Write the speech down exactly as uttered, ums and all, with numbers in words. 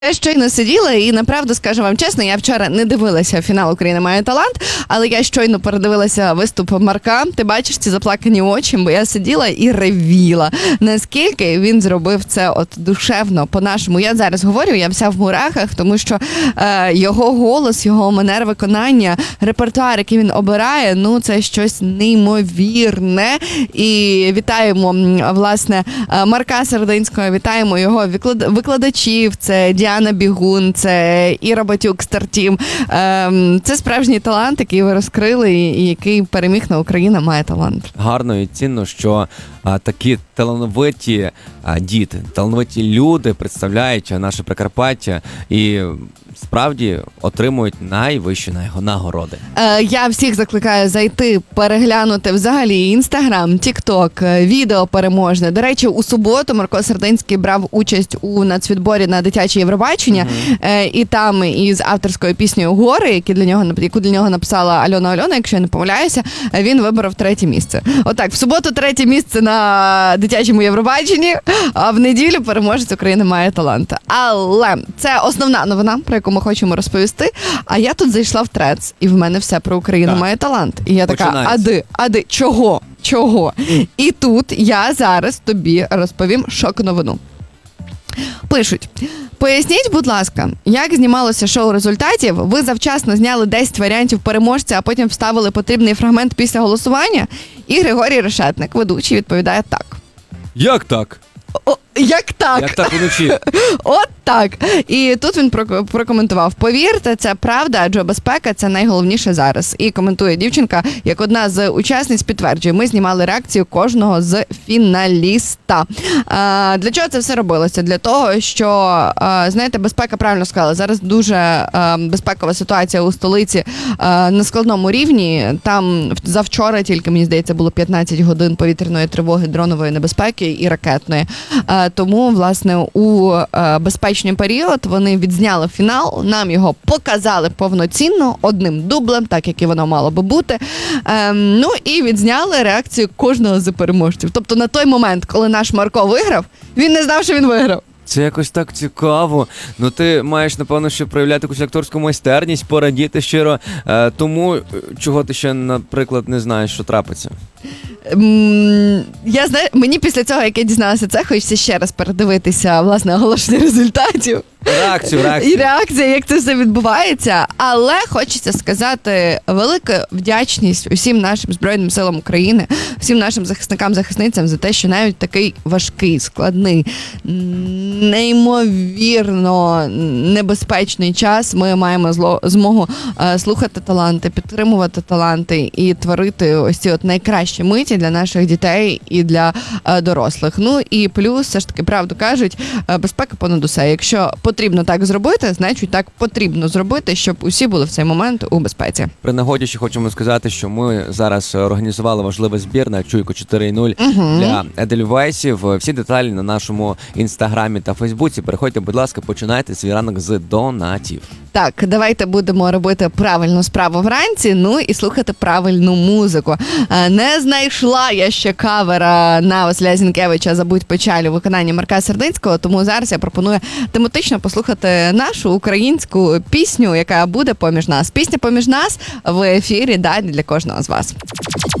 Я щойно сиділа і, направду, скажу вам чесно, я вчора не дивилася фінал «Україна має талант», але я щойно передивилася виступ Марка. Ти бачиш ці заплакані очі, бо я сиділа і ревіла. Наскільки він зробив це от душевно, по-нашому. Я зараз говорю, я вся в мурахах, тому що е, його голос, його манер виконання, репертуар, який він обирає, ну це щось неймовірне. І вітаємо, власне, Марка Сердинського, вітаємо його викладачів, це Діана Бігун, це Іра Батюк, Стартім. Це справжній талант, який ви розкрили і який переміг на «Україна має талант». Гарно і цінно, що а, такі талановиті а, діти, талановиті люди представляють наше Прикарпаття і справді отримують найвищі нагороди. Е, я всіх закликаю зайти, переглянути взагалі Інстаграм, Тікток, відео переможне. До речі, у суботу Марко Сердинський брав участь у нацвідборі на дитяче Євробачення, mm-hmm. е, і там із авторською піснею «Гори», яку для нього, яку для нього написала Альона Альона, якщо я не помиляюся, він виборов третє місце. Отак, в суботу третє місце на дитячому Євробаченні, а в неділю переможець «Україна має талант». Але це основна новина, про яку ми хочемо розповісти. А я тут зайшла в Трец, і в мене все про «Україну має талант». І я така, ади, ади, чого? Чого? І тут я зараз тобі розповім шок-новину. Пишуть: поясніть, будь ласка, як знімалося шоу результатів? Ви завчасно зняли десять варіантів переможця, а потім вставили потрібний фрагмент після голосування? І Григорій Решетник, ведучий, відповідає так. Як так? О, як так? Як так вночі? От так. І тут він прокоментував: повірте, це правда, адже безпека – це найголовніше зараз. І коментує дівчинка, як одна з учасниць підтверджує: ми знімали реакцію кожного з фіналіста. А, для чого це все робилося? Для того, що, а, знаєте, безпека, правильно сказала, зараз дуже а, безпекова ситуація у столиці а, на складному рівні. Там завчора тільки, мені здається, було п'ятнадцять годин повітряної тривоги, дронової небезпеки і ракетної. А, тому, власне, у а, безпечний період вони відзняли фінал, нам його показали повноцінно, одним дублем, так як і воно мало би бути. Ем, ну і відзняли реакцію кожного з переможців. Тобто на той момент, коли наш Марко виграв, він не знав, що він виграв. Це якось так цікаво. Ну ти маєш, напевно, ще проявляти якусь акторську майстерність, порадіти щиро е, тому, чого ти ще, наприклад, не знаєш, що трапиться. Я знаю, мені після цього, як я дізналася це, хочеться ще раз передивитися, власне, оголошення результатів. Реакцію, реакцію. І реакція, як це все відбувається. Але хочеться сказати велику вдячність усім нашим Збройним силам України, всім нашим захисникам-захисницям за те, що навіть такий важкий, складний, неймовірно небезпечний час ми маємо зло, змогу е, слухати таланти, підтримувати таланти і творити ось ці от найкращі миті для наших дітей і для е, дорослих. Ну і плюс, все ж таки, правду кажуть, е, безпека понад усе. Якщо потрібно так зробити, значить так потрібно зробити, щоб усі були в цей момент у безпеці. При нагоді ще хочемо сказати, що ми зараз організували важливий збір на Чуйку чотири нуль uh-huh. для едельвейсів. Всі деталі на нашому інстаграмі та фейсбуці. Переходьте, будь ласка, починайте свій ранок з донатів. Так, давайте будемо робити правильну справу вранці, ну і слухати правильну музику. Не знайшла я ще кавера на Василя Зінкевича «Забудь печаль» у виконанні Марка Сердинського, тому зараз я пропоную тематично послухати нашу українську пісню, яка буде поміж нас. Пісня поміж нас в ефірі, далі для кожного з вас.